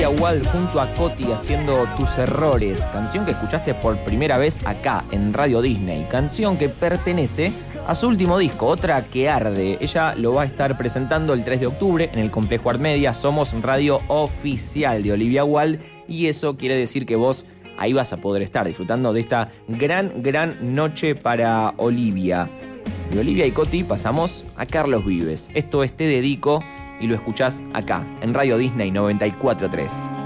Olivia Wilde junto a Coti haciendo Tus Errores, canción que escuchaste por primera vez acá en Radio Disney, canción que pertenece a su último disco, Otra que Arde. Ella lo va a estar presentando el 3 de octubre en el Complejo Art Media. Somos radio oficial de Olivia Wilde y eso quiere decir que vos ahí vas a poder estar disfrutando de esta gran noche para Olivia. De Olivia y Coti pasamos a Carlos Vives. Esto es Te Dedico y lo escuchás acá en Radio Disney 94.3.